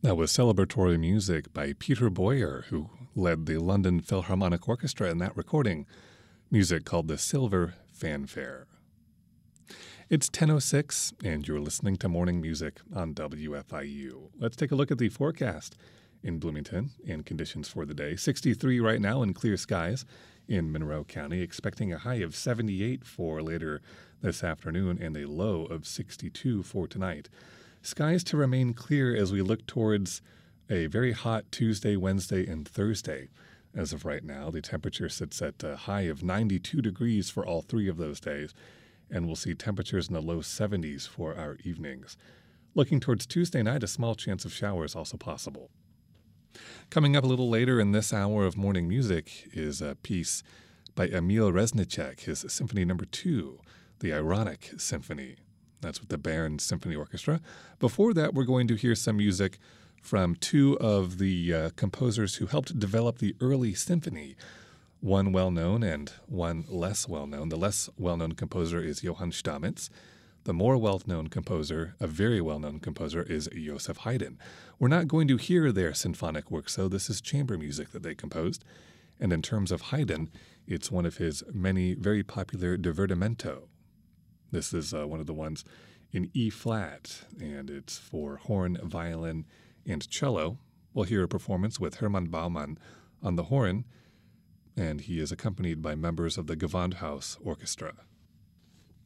That was celebratory music by Peter Boyer, who led the London Philharmonic Orchestra in that recording, music called the Silver Fanfare. It's 10:06, and you're listening to Morning Music on WFIU. Let's take a look at the forecast in Bloomington and conditions for the day. 63 right now and clear skies in Monroe County, expecting a high of 78 for later this afternoon and a low of 62 for tonight. Skies to remain clear as we look towards a very hot Tuesday, Wednesday, and Thursday. As of right now, the temperature sits at a high of 92 degrees for all three of those days, and we'll see temperatures in the low 70s for our evenings. Looking towards Tuesday night, a small chance of showers also possible. Coming up a little later in this hour of morning music is a piece by Emil Reznicek, his Symphony No. 2, the Ironic Symphony. That's with the Bern Symphony Orchestra. Before that, we're going to hear some music from two of the composers who helped develop the early symphony, one well-known and one less well-known. The less well-known composer is Johann Stamitz. The more well-known composer, a very well-known composer, is Joseph Haydn. We're not going to hear their symphonic works, though. This is chamber music that they composed. And in terms of Haydn, it's one of his many very popular divertimento. This is one of the ones in E-flat, and it's for horn, violin, and cello. We'll hear a performance with Hermann Baumann on the horn, and he is accompanied by members of the Gewandhaus Orchestra.